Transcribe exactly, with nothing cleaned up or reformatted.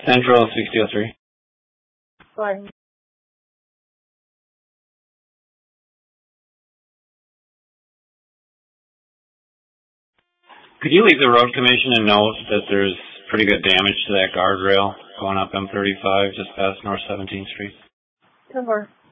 Central sixty oh three. Sorry. Could you leave the road commission a note that there's pretty good damage to that guardrail going up M thirty-five just past North seventeenth Street? Sure.